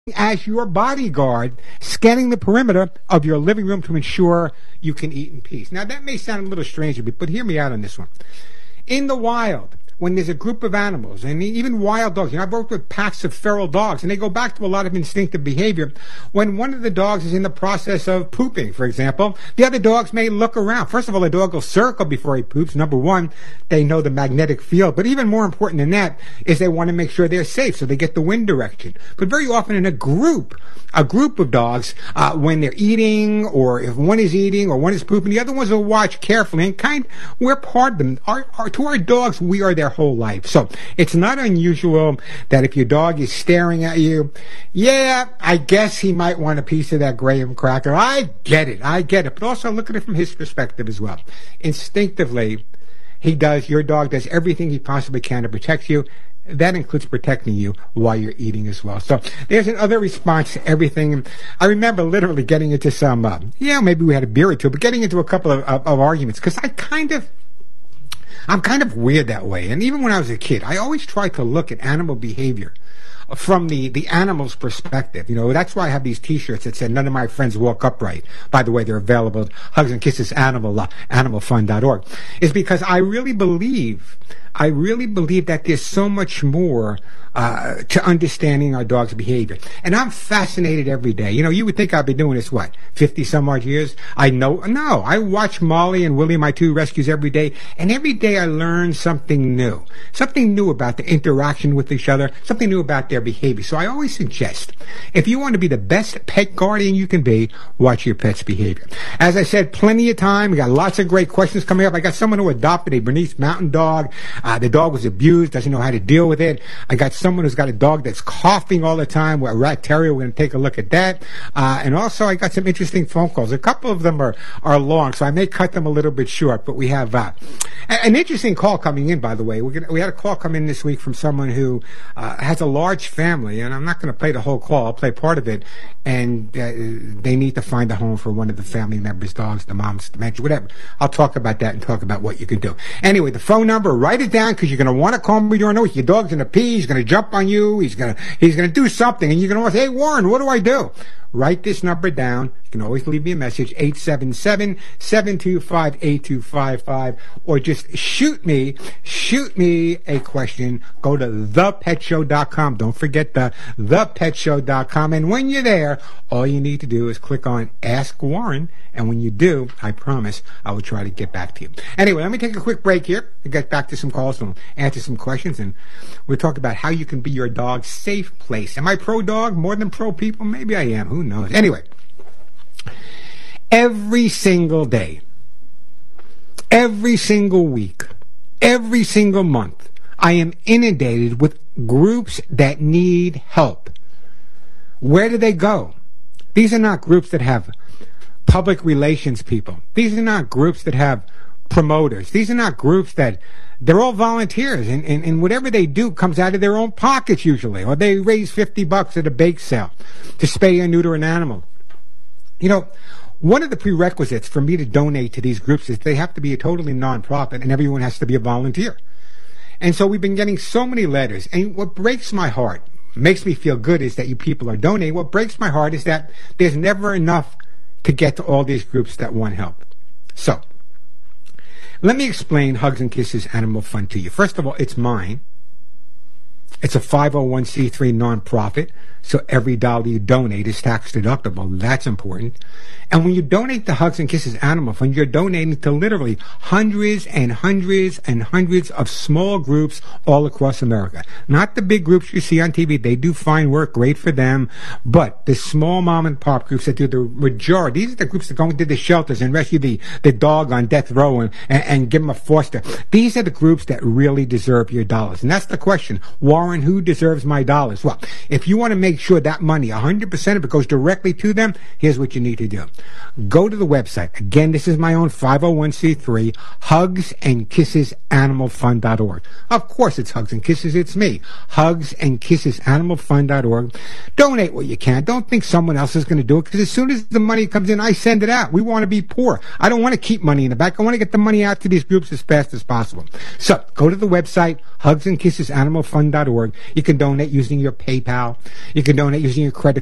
as your bodyguard, scanning the perimeter of your living room to ensure you can eat in peace. Now, that may sound a little strange, but hear me out on this one. In the wild, when there's a group of animals, and even wild dogs, I've worked with packs of feral dogs, and they go back to a lot of instinctive behavior. When one of the dogs is in the process of pooping, for example, the other dogs may look around. First of all, the dog will circle before he poops. Number one, they know the magnetic field. But even more important than that is they want to make sure they're safe, so they get the wind direction. But very often in a group of dogs, when they're eating, or if one is eating, or one is pooping, the other ones will watch carefully, and we're part of them. To our dogs, we are their whole life. So it's not unusual that if your dog is staring at you, yeah, I guess he might want a piece of that graham cracker. I get it. But also look at it from his perspective as well. Instinctively, your dog does everything he possibly can to protect you. That includes protecting you while you're eating as well. So there's another response to everything. I remember literally getting into some, maybe we had a beer or two, but getting into a couple of arguments, because I'm kind of weird that way. And even when I was a kid, I always tried to look at animal behavior from the animal's perspective. That's why I have these T-shirts that said, "None of my friends walk upright." By the way, they're available at Hugs and Kisses animalfund.org. Is because I really believe that there's so much more to understanding our dog's behavior. And I'm fascinated every day. You would think I'd be doing this, 50 some odd years? No, I watch Molly and Willie, my two rescues, every day, and every day I learn something new about the interaction with each other, something new about their behavior. So I always suggest, if you want to be the best pet guardian you can be, watch your pet's behavior. As I said, plenty of time. We got lots of great questions coming up. I got someone who adopted a Bernese Mountain Dog. The dog was abused, doesn't know how to deal with it. I got someone who's got a dog that's coughing all the time, a rat terrier. We're going to take a look at that. And also, I got some interesting phone calls. A couple of them are long, so I may cut them a little bit short. But we have an interesting call coming in, by the way. We had a call come in this week from someone who has a large family, and I'm not going to play the whole call. I'll play part of it. And they need to find a home for one of the family members' dogs, the mom's dementia, whatever. I'll talk about that and talk about what you can do. Anyway, the phone number, write it down, because you're going to want to call me during the week. Your dog's going to pee. He's going to jump on you. He's going to do something. And you're going to say, "Hey, Warren, what do I do?" Write this number down. You can always leave me a message, 877-725-8255, or just shoot me a question. Go to thepetshow.com. Don't forget thepetshow.com. And when you're there, all you need to do is click on Ask Warren. And when you do, I promise I will try to get back to you. Anyway, let me take a quick break here and get back to some calls and answer some questions. And we'll talk about how you can be your dog's safe place. Am I pro dog more than pro people? Maybe I am. Who knows? Anyway, every single day, every single week, every single month, I am inundated with groups that need help. Where do they go? These are not groups that have public relations people. These are not groups that have promoters. These are not groups they're all volunteers, and whatever they do comes out of their own pockets usually, or they raise $50 at a bake sale to spay or neuter an animal. One of the prerequisites for me to donate to these groups is they have to be a totally nonprofit, and everyone has to be a volunteer. And so we've been getting so many letters, and what breaks my heart, makes me feel good, is that you people are donating. What breaks my heart is that there's never enough to get to all these groups that want help. So, let me explain Hugs and Kisses Animal Fund to you. First of all, it's mine. It's a 501c3 nonprofit, so every dollar you donate is tax deductible. That's important. And when you donate to Hugs and Kisses Animal Fund, you're donating to literally hundreds and hundreds and hundreds of small groups all across America. Not the big groups you see on TV. They do fine work, great for them. But the small mom and pop groups that do the majority, these are the groups that go into the shelters and rescue the dog on death row and give them a foster. These are the groups that really deserve your dollars. And that's the question. Warren, who deserves my dollars? Well, if you want to make sure that money, 100% of it, goes directly to them, here's what you need to do. Go to the website. Again, this is my own 501c3, hugsandkissesanimalfund.org. Of course it's Hugs and Kisses, it's me. Hugsandkissesanimalfund.org. Donate what you can. Don't think someone else is going to do it, because as soon as the money comes in, I send it out. We want to be poor. I don't want to keep money in the bank. I want to get the money out to these groups as fast as possible. So, go to the website, hugsandkissesanimalfund.org. You can donate using your PayPal. You can donate using your credit